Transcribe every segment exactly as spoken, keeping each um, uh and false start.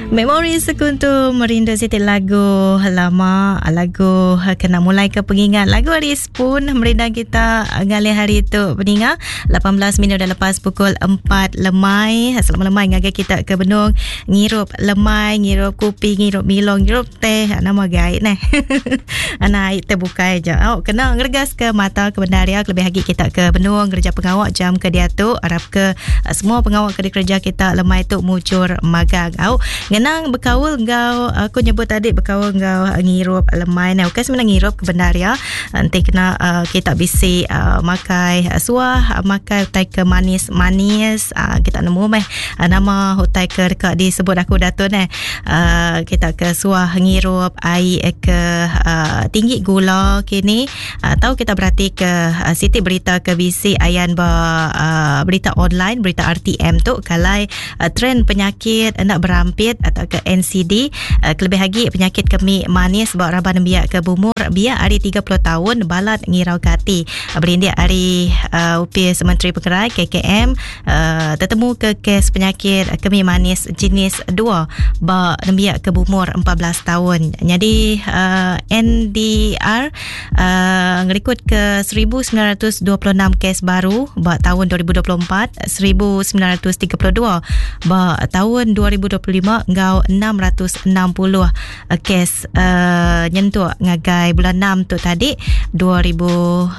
Memori sekuntum merindu Siti lagu lama, lagu kena mulai ke pengingat, lagu Aris pun merindang kita ngalih hari tu pendengar. lapan belas minit dah lepas pukul empat lemai. Selamat lemai ngagai kita ke Benung, ngirup lemai, ngirup kopi, ngirup milong, ngirup teh, nama gaib neh. Anak terbuka aja. Oh, kena ngergas ke mata ke bendaria, lebih lagi kita ke Benung kerja pengawak jam ke dia tu, harap ke semua pengawak ke kerja kita lemai tu mujur magang. Oh, ngenang berkaul ngau, aku nyebut tadi berkaul ngau ngirup lemai ni. Okey, sebenarnya ngirup ke bendaria nanti kena uh, kita bisi uh, makai uh, suah, uh, makai hutai ke manis-manis. Uh, kita nemu meh uh, nama hutai ke dekat disebut aku datuk ni. Uh, kita ke suah ngirup air ke uh, tinggi gula kini. Uh, tahu kita berarti ke uh, Siti berita ke bisi ayan ba uh, berita online, berita R T M tu kalai uh, trend penyakit nak berampit atau ke N C D, uh, kelebih lagi penyakit kemih manis bawa raban biak ke bumur biak hari tiga puluh tahun balat ngirau kati uh, berindik hari uh, U P S Menteri Pengerai K K M uh, tertemu ke kes penyakit kemih manis jenis dua bawa biak ke bumur empat belas tahun. Jadi uh, N D R uh, ngerikut ke seribu sembilan ratus dua puluh enam kes baru bawa tahun dua ribu dua puluh empat, seribu sembilan ratus tiga puluh dua bawa tahun dua ribu dua puluh lima, ngau enam ratus enam puluh uh, kes uh, nyentuh ngagai bulan enam tu tadi dua ribu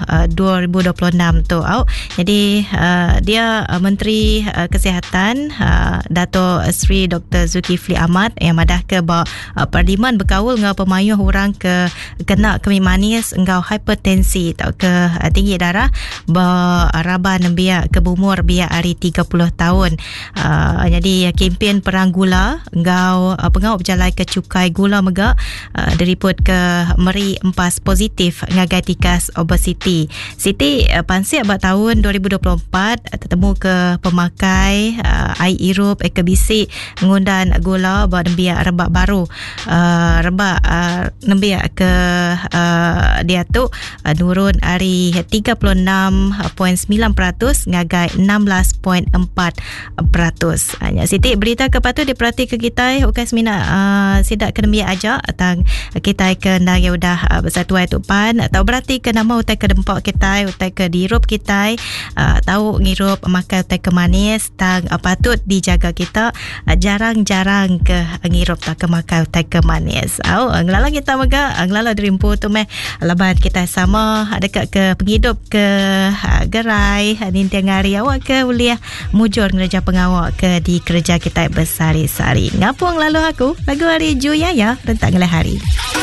dua puluh enam tu. Oh, jadi uh, dia uh, Menteri uh, Kesihatan uh, Dato' Sri Doktor Zulkifli Ahmad yang madah ke bawa uh, Parlimen berkawal ngau pemayuh orang ke kena kemih manis ngau hipertensi atau ke uh, tinggi darah bawa raban biak ke bumur biak hari tiga puluh tahun. Uh, jadi uh, kempen perang gula ngau uh, pengawal berjalan ke cukai gula megak uh, diriput ke meri empas positif ngagai tikas obesiti. Siti uh, pansiap buat tahun dua ribu dua puluh empat uh, tertemu ke pemakai uh, air irup eh, ke bisi ngundan gula buat nembiak rebak baru uh, rebak uh, nembiak ke uh, dia tu uh, nurun hari tiga puluh enam perpuluhan sembilan peratus ngagai enam belas perpuluhan empat peratus. Hanya Siti berita ke patu diperhati ke kita okey semina uh, sidak kena biak aja tang kita ke nang yang udah uh, bersatuan tu pan atau berarti ke nama utai ke dempak kita utai ke dirup kita uh, tahu ngirup makan utai ke manis tang uh, patut dijaga kita uh, jarang-jarang ke ngirup tak ke makan utai ke manis. Au oh, ngelala kita mega ngelala dirimpu tu meh laban kita sama dekat ke penghidup ke uh, gerai nintiang hari awak ke uliah mujur ngerja pengawak ke di kerja kita bersari-sari. Ngapung lalu aku lagu hari Ju ya ya rentak ngelai hari.